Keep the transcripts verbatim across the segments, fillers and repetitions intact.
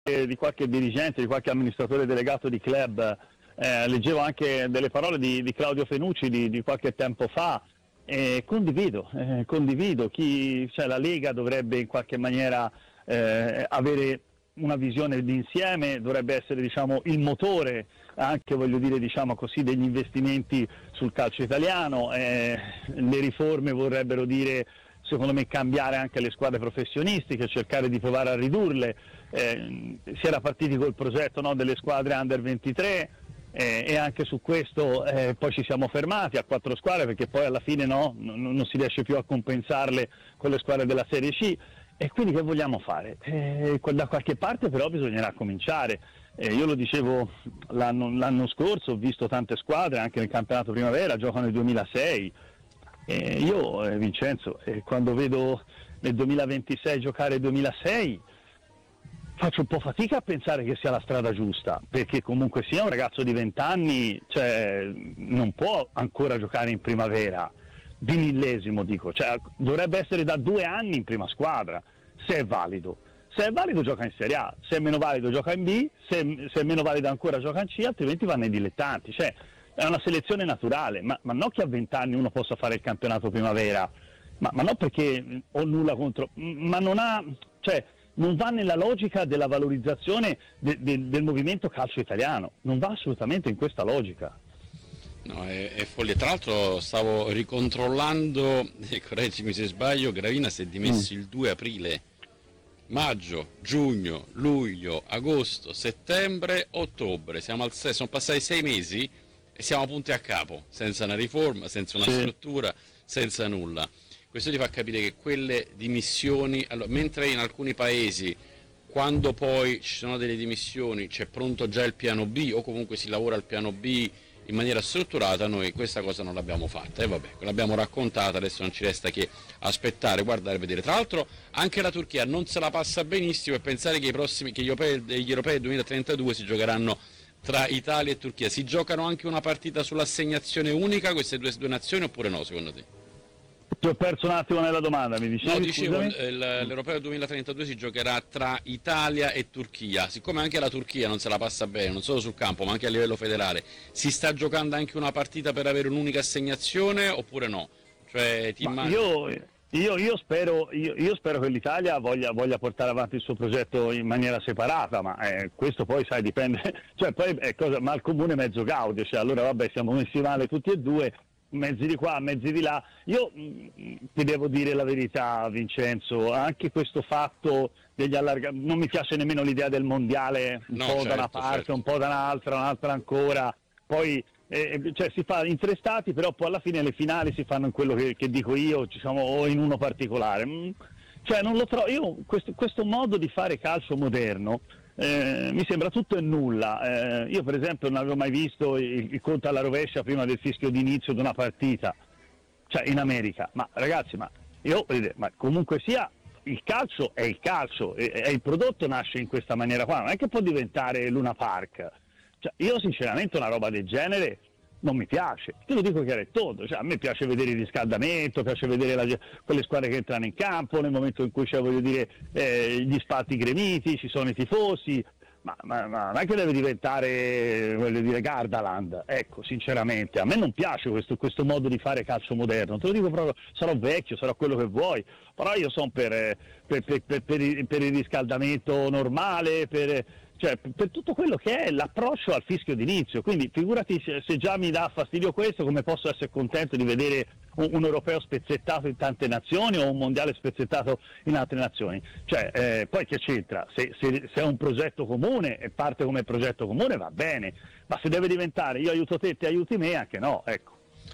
di qualche dirigente, di qualche amministratore delegato di club, eh, leggevo anche delle parole di, di Claudio Fenucci di, di qualche tempo fa, e condivido, eh, condivido, chi, cioè la Lega dovrebbe in qualche maniera eh, avere una visione d'insieme, dovrebbe essere, diciamo, il motore anche, voglio dire, diciamo così, degli investimenti sul calcio italiano. Eh, le riforme vorrebbero dire, secondo me, cambiare anche le squadre professionistiche, cercare di provare a ridurle. Eh, si era partiti col progetto, no, delle squadre under ventitré, eh, e anche su questo eh, poi ci siamo fermati a quattro squadre, perché poi alla fine no, non, non si riesce più a compensarle con le squadre della Serie C. E quindi che vogliamo fare? Eh, da qualche parte però bisognerà cominciare. Eh, io lo dicevo l'anno, l'anno scorso, ho visto tante squadre anche nel campionato primavera, giocano nel duemilasei. Eh, io, eh, Vincenzo, eh, quando vedo nel duemilaventisei giocare il duemilasei, faccio un po' fatica a pensare che sia la strada giusta, perché comunque sia un ragazzo di venti anni, cioè, non può ancora giocare in primavera. Di millesimo dico, cioè dovrebbe essere da due anni in prima squadra, se è valido. Se è valido gioca in Serie A, se è meno valido gioca in B, se, se è meno valido ancora gioca in C, altrimenti va nei dilettanti. Cioè è una selezione naturale, ma, ma non che a venti anni uno possa fare il campionato primavera, ma, ma non perché ho nulla contro, ma non ha, cioè non va nella logica della valorizzazione de, de, del movimento calcio italiano, non va assolutamente in questa logica. No, è, è follia. Tra l'altro stavo ricontrollando, e correggimi se sbaglio, Gravina si è dimesso mm. il due aprile, maggio, giugno, luglio, agosto, settembre, ottobre, siamo al sei, sono passati sei mesi e siamo punti a capo, senza una riforma, senza una sì. struttura, senza nulla. Questo ti fa capire che quelle dimissioni, allora, mentre in alcuni paesi quando poi ci sono delle dimissioni c'è pronto già il piano B, o comunque si lavora al piano B in maniera strutturata, noi questa cosa non l'abbiamo fatta, e vabbè, l'abbiamo raccontata, adesso non ci resta che aspettare, guardare e vedere. Tra l'altro anche la Turchia non se la passa benissimo, e pensare che i prossimi, che gli europei, gli europei duemilatrentadue si giocheranno tra Italia e Turchia. Si giocano anche una partita sull'assegnazione unica queste due, due nazioni, oppure no, secondo te? Ti ho perso un attimo nella domanda, mi dicevi? No, dicevo, l'Europeo duemilatrentadue si giocherà tra Italia e Turchia. Siccome anche la Turchia non se la passa bene, non solo sul campo ma anche a livello federale, si sta giocando anche una partita per avere un'unica assegnazione, oppure no? Cioè, ti immagini... io, io, io, spero, io, io spero che l'Italia voglia, voglia portare avanti il suo progetto in maniera separata, ma eh, questo poi, sai, dipende, cioè poi è cosa, ma al comune mezzo gaudio, cioè allora vabbè, siamo messi male tutti e due, mezzi di qua, mezzi di là. Io mh, ti devo dire la verità, Vincenzo, anche questo fatto degli allargamenti, non mi piace nemmeno l'idea del mondiale, un no, po' certo, da una parte, certo. un po' da un'altra, un'altra ancora, poi eh, cioè si fa in tre stati, però poi alla fine le finali si fanno in quello che, che dico io, diciamo, o in uno particolare. Mm, cioè non lo trovo, io questo, questo modo di fare calcio moderno Eh, mi sembra tutto e nulla. Eh, io per esempio non avevo mai visto il, il conto alla rovescia prima del fischio d'inizio di una partita, cioè in America. Ma ragazzi, ma io ma comunque sia, il calcio è il calcio e, e il prodotto nasce in questa maniera qua, non è che può diventare Luna Park. Cioè, io sinceramente una roba del genere non mi piace, te lo dico chiaro e tondo, cioè, a me piace vedere il riscaldamento, piace vedere la, quelle squadre che entrano in campo nel momento in cui c'è, voglio dire, eh, gli spalti gremiti, ci sono i tifosi, ma, ma, ma non è che deve diventare, voglio dire, Gardaland, ecco, sinceramente a me non piace questo, questo modo di fare calcio moderno, te lo dico proprio, sarò vecchio, sarò quello che vuoi, però io sono per, per, per, per, per, il, per il riscaldamento normale, per cioè per tutto quello che è l'approccio al fischio d'inizio, quindi figurati se, se già mi dà fastidio questo, come posso essere contento di vedere un, un europeo spezzettato in tante nazioni o un mondiale spezzettato in altre nazioni, cioè eh, poi che c'entra, se, se, se è un progetto comune e parte come progetto comune va bene, ma se deve diventare io aiuto te, te aiuti me, anche no, ecco.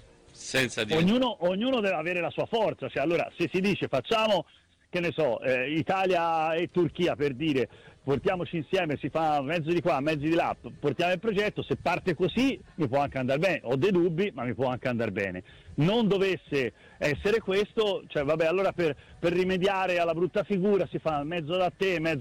Senza dire... ognuno, ognuno deve avere la sua forza, cioè allora se si dice facciamo, che ne so, eh, Italia e Turchia, per dire, portiamoci insieme, si fa mezzo di qua, mezzo di là, portiamo il progetto, se parte così mi può anche andare bene, ho dei dubbi ma mi può anche andare bene. Non dovesse essere questo, cioè vabbè, allora per, per rimediare alla brutta figura si fa mezzo da te, mezzo